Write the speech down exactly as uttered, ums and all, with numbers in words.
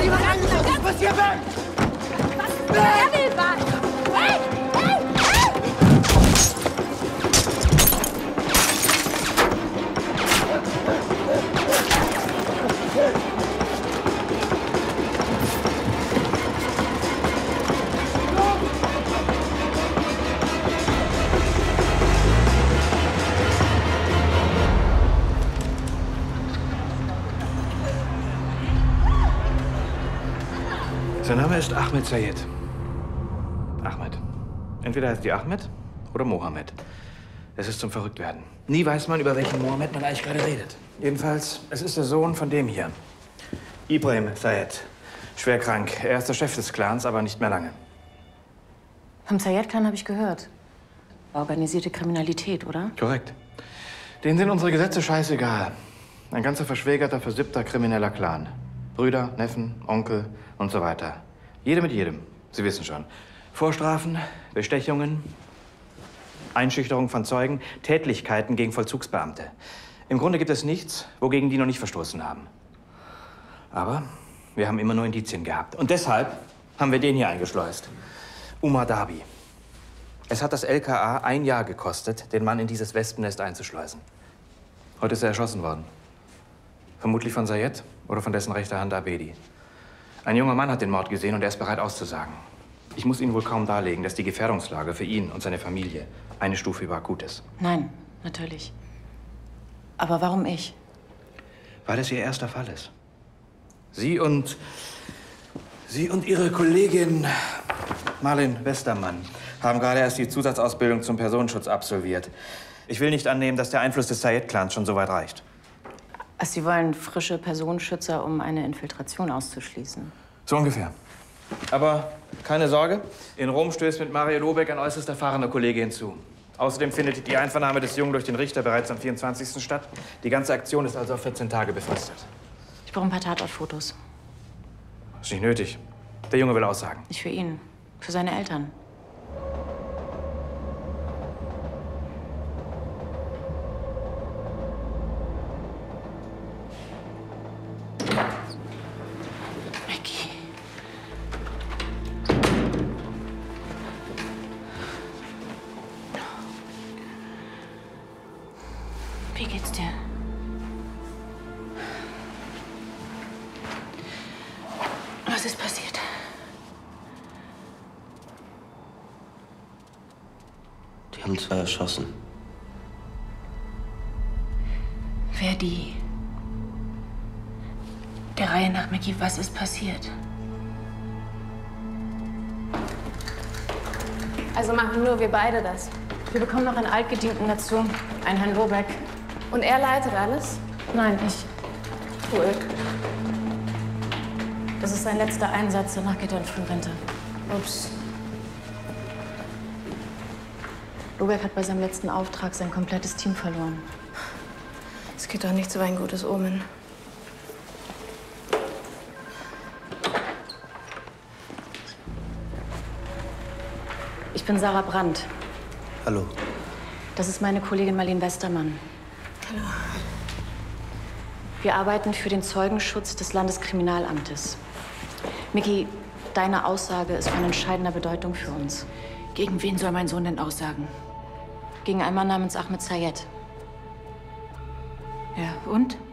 jemand angeschossen? Was hier weg? Was? Er will was? Hey! Hey! Hey! Sein Name ist Ahmed Sayed. Ahmed. Entweder heißt die Ahmed oder Mohammed. Es ist zum Verrücktwerden. Nie weiß man, über welchen Mohammed man eigentlich gerade redet. Jedenfalls, es ist der Sohn von dem hier. Ibrahim Sayed. Schwer krank. Er ist der Chef des Clans, aber nicht mehr lange. Vom Sayed-Clan habe ich gehört. Organisierte Kriminalität, oder? Korrekt. Denen sind unsere Gesetze scheißegal. Ein ganzer verschwägerter, versippter krimineller Clan. Brüder, Neffen, Onkel und so weiter. Jede mit jedem. Sie wissen schon. Vorstrafen, Bestechungen, Einschüchterung von Zeugen, Tätlichkeiten gegen Vollzugsbeamte. Im Grunde gibt es nichts, wogegen die noch nicht verstoßen haben. Aber wir haben immer nur Indizien gehabt. Und deshalb haben wir den hier eingeschleust. Umar Darby. Es hat das L K A ein Jahr gekostet, den Mann in dieses Wespennest einzuschleusen. Heute ist er erschossen worden. Vermutlich von Sayed oder von dessen rechter Hand Abedi. Ein junger Mann hat den Mord gesehen und er ist bereit auszusagen. Ich muss Ihnen wohl kaum darlegen, dass die Gefährdungslage für ihn und seine Familie eine Stufe über akut ist. Nein, natürlich. Aber warum ich? Weil es Ihr erster Fall ist. Sie und... Sie und Ihre Kollegin Marlin Westermann haben gerade erst die Zusatzausbildung zum Personenschutz absolviert. Ich will nicht annehmen, dass der Einfluss des Sayed-Clans schon so weit reicht. Sie wollen frische Personenschützer, um eine Infiltration auszuschließen. So ungefähr. Aber keine Sorge, in Rom stößt mit Mario Lobeck ein äußerst erfahrener Kollege hinzu. Außerdem findet die Einvernahme des Jungen durch den Richter bereits am vierundzwanzigsten statt. Die ganze Aktion ist also auf vierzehn Tage befristet. Ich brauche ein paar Tatortfotos. Ist nicht nötig. Der Junge will aussagen. Nicht für ihn, für seine Eltern. Wie geht's dir? Was ist passiert? Die haben zwei erschossen. Wer die? Der Reihe nach, Mickey, was ist passiert? Also machen nur wir beide das. Wir bekommen noch einen Altgedienten dazu, einen Herrn Lobeck. Und er leitet alles? Nein, ich. Cool. Das ist sein letzter Einsatz, danach geht er in Frührente. Ups. Lobeck hat bei seinem letzten Auftrag sein komplettes Team verloren. Es geht doch nicht so ein gutes Omen. Ich bin Sarah Brandt. Hallo. Das ist meine Kollegin Marlin Westermann. Hallo. Wir arbeiten für den Zeugenschutz des Landeskriminalamtes. Micky, deine Aussage ist von entscheidender Bedeutung für uns. Gegen wen soll mein Sohn denn aussagen? Gegen einen Mann namens Ahmed Sayed. Ja, und?